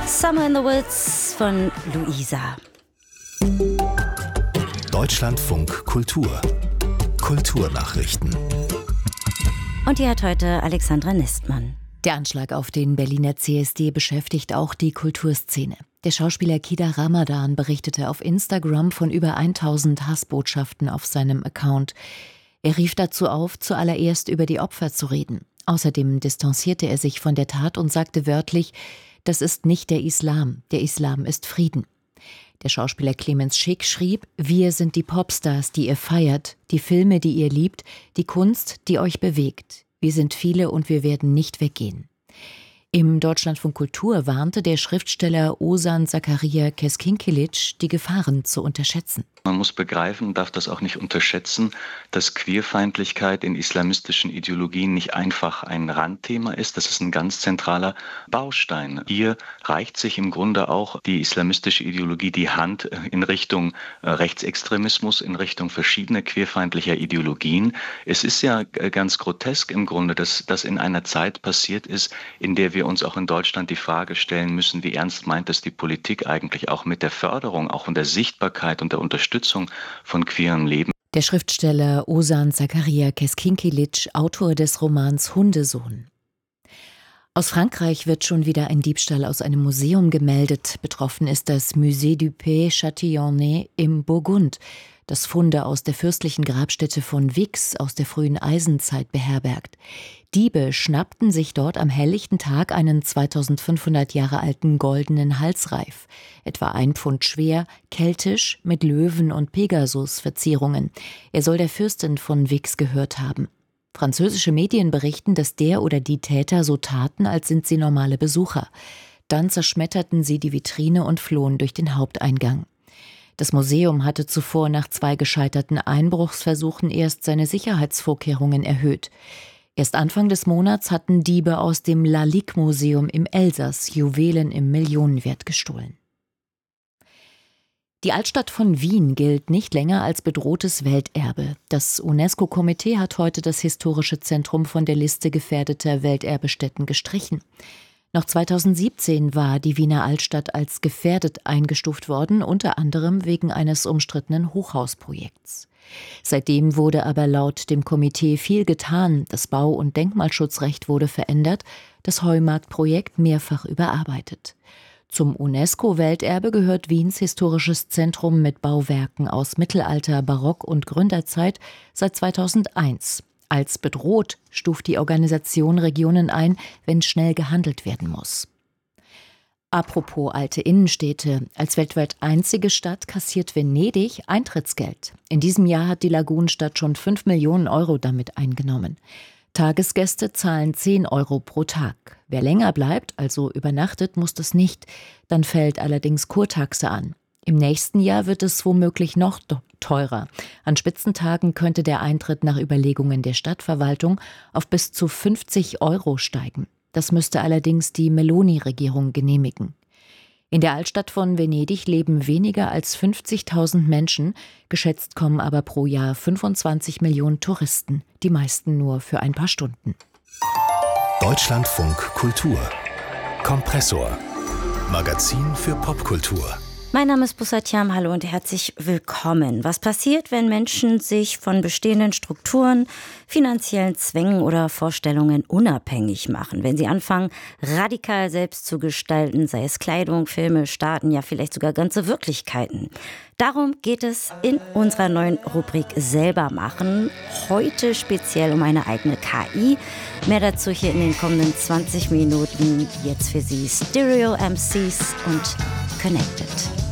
Summer in the Woods von Luisa. Deutschlandfunk Kultur. Kulturnachrichten. Und die hat heute Alexandra Nistmann. Der Anschlag auf den Berliner CSD beschäftigt auch die Kulturszene. Der Schauspieler Kida Ramadan berichtete auf Instagram von über 1000 Hassbotschaften auf seinem Account. Er rief dazu auf, zuallererst über die Opfer zu reden. Außerdem distanzierte er sich von der Tat und sagte wörtlich: Das ist nicht der Islam ist Frieden. Der Schauspieler Clemens Schick schrieb: Wir sind die Popstars, die ihr feiert, die Filme, die ihr liebt, die Kunst, die euch bewegt. Wir sind viele und wir werden nicht weggehen. Im Deutschlandfunk Kultur warnte der Schriftsteller Ozan Zakaria Keskinkilic, die Gefahren zu unterschätzen. Man muss begreifen, darf das auch nicht unterschätzen, dass Queerfeindlichkeit in islamistischen Ideologien nicht einfach ein Randthema ist. Das ist ein ganz zentraler Baustein. Hier reicht sich im Grunde auch die islamistische Ideologie die Hand in Richtung Rechtsextremismus, in Richtung verschiedener queerfeindlicher Ideologien. Es ist ja ganz grotesk im Grunde, dass das in einer Zeit passiert ist, in der wir uns auch in Deutschland die Frage stellen müssen, wie ernst meint es die Politik eigentlich auch mit der Förderung, auch in der Sichtbarkeit und der Unterstützung von queerem Leben. Der Schriftsteller Ozan Zakaria Keskinkilic, Autor des Romans Hundesohn. Aus Frankreich wird schon wieder ein Diebstahl aus einem Museum gemeldet. Betroffen ist das Musée du Pays Châtillonnais im Burgund, das Funde aus der fürstlichen Grabstätte von Vix aus der frühen Eisenzeit beherbergt. Diebe schnappten sich dort am helllichten Tag einen 2500 Jahre alten goldenen Halsreif, etwa 1 Pfund schwer, keltisch, mit Löwen- und Pegasus-Verzierungen. Er soll der Fürstin von Vix gehört haben. Französische Medien berichten, dass der oder die Täter so taten, als sind sie normale Besucher. Dann zerschmetterten sie die Vitrine und flohen durch den Haupteingang. Das Museum hatte zuvor nach 2 gescheiterten Einbruchsversuchen erst seine Sicherheitsvorkehrungen erhöht. Erst Anfang des Monats hatten Diebe aus dem Lalique-Museum im Elsass Juwelen im Millionenwert gestohlen. Die Altstadt von Wien gilt nicht länger als bedrohtes Welterbe. Das UNESCO-Komitee hat heute das historische Zentrum von der Liste gefährdeter Welterbestätten gestrichen. Noch 2017 war die Wiener Altstadt als gefährdet eingestuft worden, unter anderem wegen eines umstrittenen Hochhausprojekts. Seitdem wurde aber laut dem Komitee viel getan. Das Bau- und Denkmalschutzrecht wurde verändert, das Heumarktprojekt mehrfach überarbeitet. Zum UNESCO-Welterbe gehört Wiens historisches Zentrum mit Bauwerken aus Mittelalter, Barock und Gründerzeit seit 2001. Als bedroht stuft die Organisation Regionen ein, wenn schnell gehandelt werden muss. Apropos alte Innenstädte. Als weltweit einzige Stadt kassiert Venedig Eintrittsgeld. In diesem Jahr hat die Lagunenstadt schon 5 Millionen Euro damit eingenommen. Tagesgäste zahlen 10 Euro pro Tag. Wer länger bleibt, also übernachtet, muss das nicht. Dann fällt allerdings Kurtaxe an. Im nächsten Jahr wird es womöglich noch teurer. An Spitzentagen könnte der Eintritt nach Überlegungen der Stadtverwaltung auf bis zu 50 Euro steigen. Das müsste allerdings die Meloni-Regierung genehmigen. In der Altstadt von Venedig leben weniger als 50.000 Menschen, geschätzt kommen aber pro Jahr 25 Millionen Touristen, die meisten nur für ein paar Stunden. Deutschlandfunk Kultur. Kompressor. Magazin für Popkultur. Mein Name ist Bussatiam, hallo und herzlich willkommen. Was passiert, wenn Menschen sich von bestehenden Strukturen, finanziellen Zwängen oder Vorstellungen unabhängig machen? Wenn sie anfangen, radikal selbst zu gestalten, sei es Kleidung, Filme, Staaten, ja vielleicht sogar ganze Wirklichkeiten. Darum geht es in unserer neuen Rubrik Selber machen. Heute speziell um eine eigene KI. Mehr dazu hier in den kommenden 20 Minuten. Jetzt für Sie Stereo MCs und Connected.